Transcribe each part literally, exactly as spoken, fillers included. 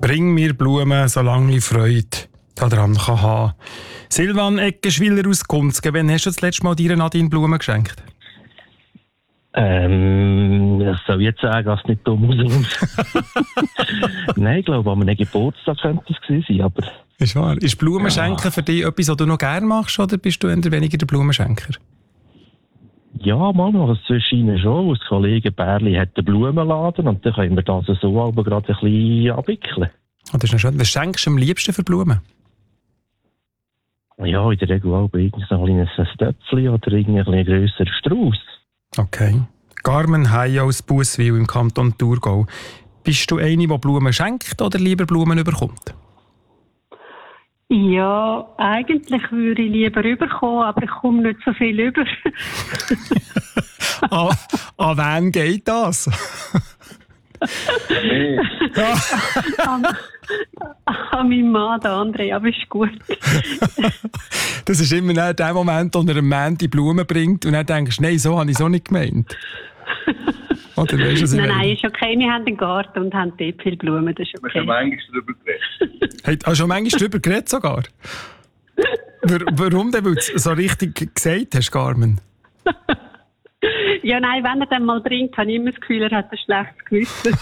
Bring mir Blumen, solange ich Freude daran kann haben. Silvan Eckenschwiller aus Kunzgen, wann hast du das letzte Mal dir Nadine Blumen geschenkt? Ähm, das soll ich jetzt sagen, dass es nicht dumm aussieht. Nein, ich glaube, an einem Geburtstag könnte es gewesen sein, aber... Ist wahr. Ist Blumenschenken ja. für dich etwas, was du noch gerne machst, oder bist du eher weniger der Blumenschenker? Ja, manchmal, das zwischen schon. Als Kollege Bärli hat einen Blumenladen und dann können wir das so aber gerade ein bisschen abwickeln. Oh, das ist schön. Was schenkst du am liebsten für Blumen? Ja, in der Regel auch irgendein kleines Töpfchen oder irgendein grösserer Strauss. Okay. Carmen Hay aus Busswil im Kanton Thurgau. Bist du eine, die Blumen schenkt oder lieber Blumen überkommt? Ja, eigentlich würde ich lieber rüberkommen, aber ich komme nicht so viel rüber. an, an wen geht das? Nee. an, an meinen Mann, der André, aber ist gut. Das ist immer der Moment, wo er einem Mann die Blumen bringt und dann denkst du, nein, so habe ich es auch nicht gemeint. Oder weißt du, was ich nein, meine? nein, ist okay. Wir haben einen Garten und haben dort viele Blumen, das ist okay. Wir haben manchmal darüber geredet. Hey, hast du schon manchmal darüber geredet sogar? Warum denn? Weil du es so richtig gesagt hast, Carmen? Ja, nein, wenn er dann mal bringt, habe ich immer das Gefühl, er hat ein schlechtes Gewissen.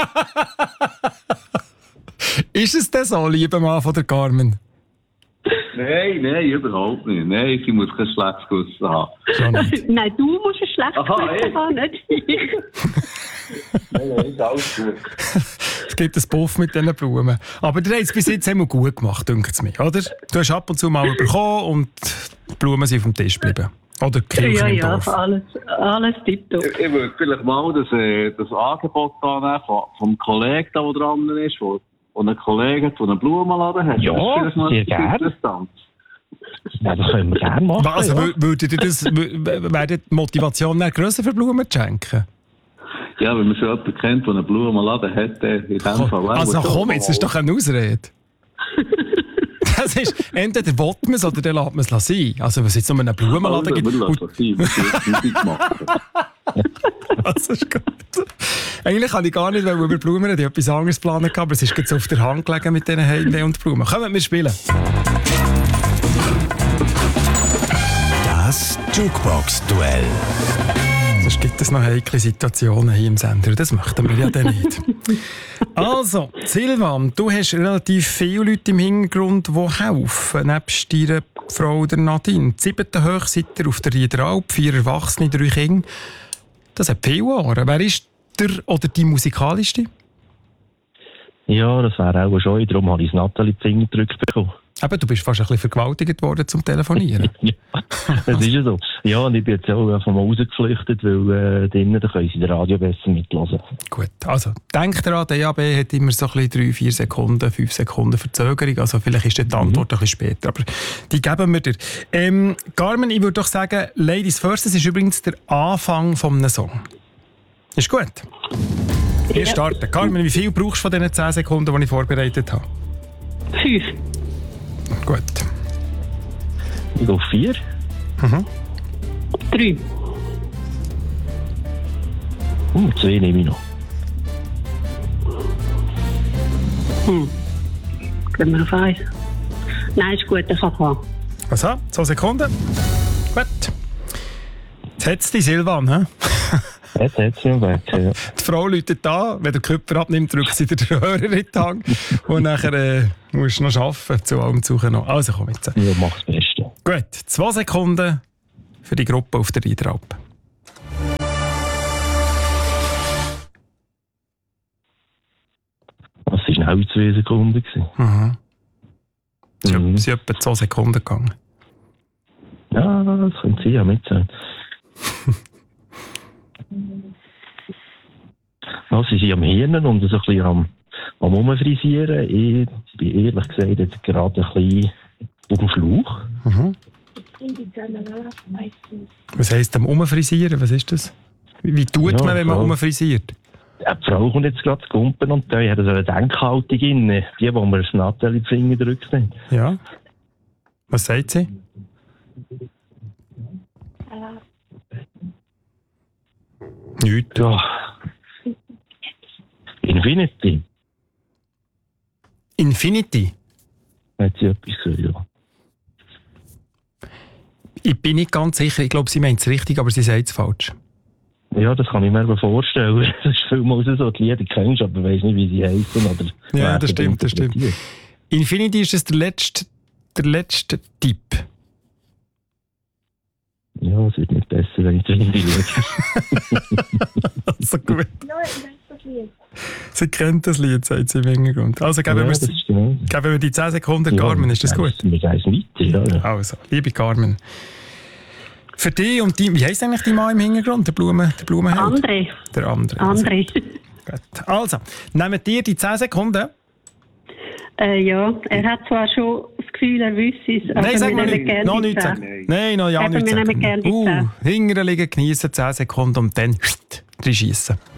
Ist es denn so, lieber Mann von der Carmen? Nein, nein, überhaupt nicht. Nein, sie muss kein schlechtes Gewissen haben. Nein, du musst ein schlechtes Aha, Gewissen ey. haben, nicht ich. Nein, nein, ist alles gut. Es gibt einen Puff mit diesen Blumen. Aber der hat es bis jetzt immer gut gemacht, denkt es mir, oder? Du hast ab und zu mal bekommen und die Blumen sind auf dem Tisch geblieben. Oder die Kirche Ja, im ja, Dorf. alles, alles tipptopp. Ich, ich würde vielleicht mal das, äh, das Angebot annehmen vom, vom Kollegen, der dran ist, wo, wo ein Kollege hat, der einen Blumenladen hat. Ja, Das ist vielleicht mal sehr gerne. interessant. Ja, das können wir gerne machen. Also, ja. wür- würdet ihr das, w- wäre die Motivation dann grösser für Blumen zu schenken? Ja, wenn man schon jemanden kennt, der einen Blumenladen hat, äh, in dem Fall... Komm, auch also so komm, jetzt ist doch eine Ausrede. Das ist, entweder will man es oder dann lässt man es sein. Also, wenn es jetzt um einen Blumenladen gibt... Wir und- lassen es sein, wir müssen Musik machen. Das ist gut. Eigentlich kann ich gar nicht, weil über Blumen ich etwas anderes planen kann, aber es ist jetzt auf der Hand gelegen mit diesen Heimweh und Blumen. Kommen wir spielen. Das Jukebox-Duell. Sonst gibt es noch heikle Situationen hier im Sender. Das möchten wir ja dann nicht. Also, Silvan, du hast relativ viele Leute im Hintergrund, die helfen. Nebst deiner Frau der Nadine. Die siebte hoch seid ihr auf der Riederalp, vier Erwachsene, drei Kinder. Das hat viele Ohren. Wer ist der oder die musikalischste? Ja, das wäre auch schon. Darum habe ich das Nathalie die Finger gedrückt bekommen. Eben, du bist fast ein bisschen vergewaltigt worden zum Telefonieren. Ja, das ist ja so. Ja, und ich bin jetzt auch einfach mal rausgeflüchtet, weil äh, drinnen da können sie das Radio besser mithören. Gut, also denkt daran, der D A B hat immer so ein bisschen drei, vier Sekunden, fünf Sekunden Verzögerung. Also vielleicht ist die Antwort mhm. ein bisschen später, aber die geben wir dir. Ähm, Carmen, ich würde doch sagen, Ladies First, das ist übrigens der Anfang von einem Song. Ist gut? Wir Ja. starten. Carmen, wie viel brauchst du von diesen zehn Sekunden, die ich vorbereitet habe? Fünf. Gut. Ich gehe auf vier. Mhm. Drei. Hm, zwei nehme ich noch. Hm. Gehen wir auf eins. Nein, ist gut, ich kann haben. Also, zwei Sekunden. Gut. Jetzt hat es die Silvan, hä? Jetzt hat sie weg. Ja. Die Frau läutet an, wenn der Köpfer abnimmt, drückt sie den Hörer in die Hand und nachher äh, musst du noch arbeiten, zu allem Suchen noch. Also komm jetzt. Ja, mach das Beste. Gut, zwei Sekunden für die Gruppe auf der Riederalp. Das waren auch zwei Sekunden. gewesen. Mhm. Es ist Mhm. es ist etwa zwei Sekunden gegangen. Ja, das könnte sie ja mitzählen. Ja, sie sind am Hirnen und so ein bisschen am, am Umfrisieren. Ich bin ehrlich gesagt jetzt gerade ein bisschen auf dem Schlauch. Mhm. Was heisst am Umfrisieren? Was ist das? Wie, wie tut Ja, man, wenn man voll. umfrisiert? Ja, die Frau kommt jetzt gerade zu Kumpen und da hat so eine Denkhaltung inne, die, wo mir das Nathalie die Finger gedrückt haben. Ja. Was sagt sie? Nichts. Ja. Infinity. Infinity? Hat sie etwas gesagt, ja. Ich bin nicht ganz sicher. Ich glaube, sie meint es richtig, aber sie sagt es falsch. Ja, das kann ich mir aber vorstellen. Das ist vielmals so, die Lieder kennst, aber weiss nicht, wie sie heißen. Oder ja, das stimmt, das stimmt. Infinity ist das der letzte, der letzte Tipp. Ja, es wird nicht besser, wenn ich das Lied schaue. Also gut. Ja, ich weiß das Lied. Sie kennt das Lied, sagt sie im Hintergrund. Also geben, Ja, wir, das ist genau. geben wir die zehn Sekunden Carmen, ist das ja, gut? Wir gehen weiter, ja. Also, liebe Carmen. Für dich und die, wie heisst eigentlich die Mann im Hintergrund? Der Blumen, der Blumenheld? André. Der andere. André. Also, gut. Also, nehmt ihr die zehn Sekunden? Äh, ja, er hat zwar schon das Gefühl, er wüsste es, aber Nein, sag wir mal nehmen nicht. gerne Noch die nichts zehn. sagen. Nein, noch ja Eben, nichts wir nehmen sagen. gerne die Uh, zehn. hinterher liegen, geniessen zehn Sekunden und dann reinschiessen.